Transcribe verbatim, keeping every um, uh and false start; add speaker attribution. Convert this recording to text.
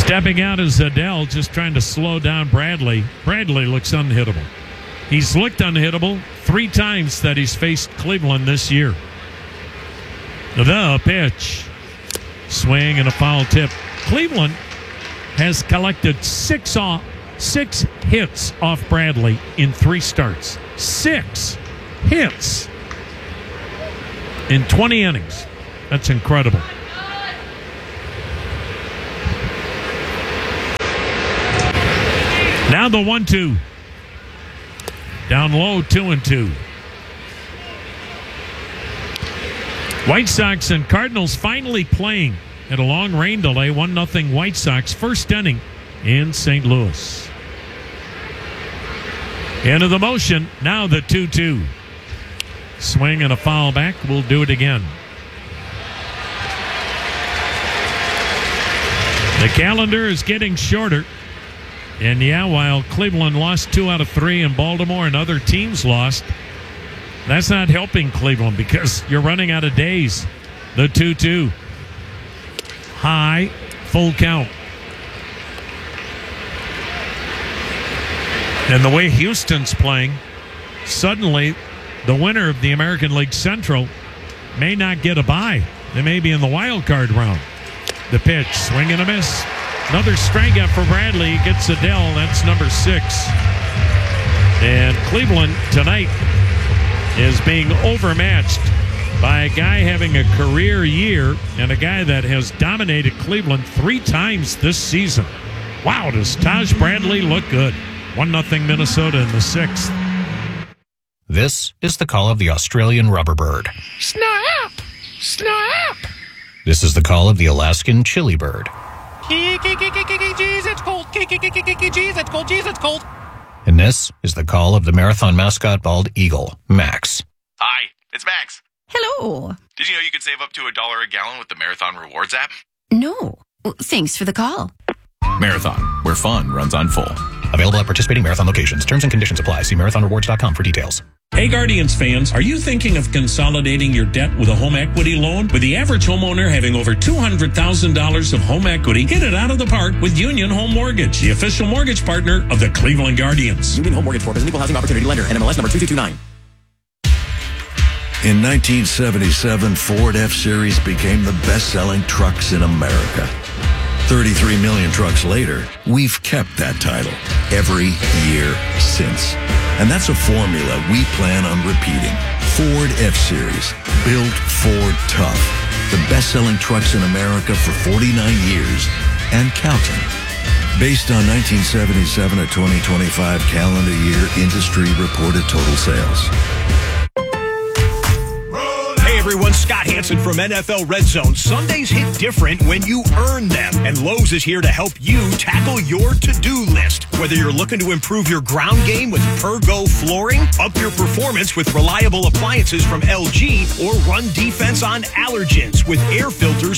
Speaker 1: Stepping out is Adele, just trying to slow down Bradley. Bradley looks unhittable. He's looked unhittable three times that he's faced Cleveland this year. The pitch. Swing and a foul tip. Cleveland has collected six off, six hits off Bradley in three starts. Six hits in twenty innings. That's incredible. Now the one two. Down low, two and two. White Sox and Cardinals finally playing at a long rain delay. one nothing White Sox, first inning in Saint Louis. Into the motion. Now the two two. Swing and a foul back. We'll do it again. The calendar is getting shorter. And yeah, while Cleveland lost two out of three and Baltimore and other teams lost, that's not helping Cleveland because you're running out of days. The two two. High, full count. And the way Houston's playing, suddenly the winner of the American League Central may not get a bye. They may be in the wild card round. The pitch, swing and a miss. Another strikeout for Bradley. He gets Adele. That's number six. And Cleveland tonight is being overmatched by a guy having a career year and a guy that has dominated Cleveland three times this season. Wow, does Taj Bradley look good? one nothing Minnesota in the sixth.
Speaker 2: This is the call of the Australian rubberbird.
Speaker 3: Snap! Snap!
Speaker 2: This is the call of the Alaskan chili bird.
Speaker 3: Jeez, it's cold. Jeez, it's cold. Jeez, it's cold.
Speaker 2: And this is the call of the marathon mascot bald eagle, Max.
Speaker 4: Hi, it's Max.
Speaker 5: Hello.
Speaker 4: Did you know you can save up to a dollar a gallon with the Marathon Rewards app?
Speaker 5: No. Well, thanks for the call.
Speaker 6: Marathon, where fun runs on full.
Speaker 2: Available at participating Marathon locations. Terms and conditions apply. See marathon rewards dot com for details.
Speaker 7: Hey Guardians fans, are you thinking of consolidating your debt with a home equity loan? With the average homeowner having over two hundred thousand dollars of home equity, get it out of the park with Union Home Mortgage, the official mortgage partner of the Cleveland Guardians.
Speaker 8: Union Home Mortgage Corp is an equal housing opportunity lender, N M L S number two two two nine.
Speaker 9: In nineteen seventy-seven, Ford F-Series became the best-selling trucks in America. thirty-three million trucks later, we've kept that title every year since. And that's a formula we plan on repeating. Ford F-Series, built Ford tough. The best-selling trucks in America for forty-nine years and counting. Based on nineteen seventy-seven to twenty twenty-five calendar year industry reported total sales.
Speaker 10: Hey everyone, Scott Hansen from N F L Red Zone. Sundays hit different when you earn them, and Lowe's is here to help you tackle your to-do list. Whether you're looking to improve your ground game with Pergo flooring, up your performance with reliable appliances from L G, or run defense on allergens with air filters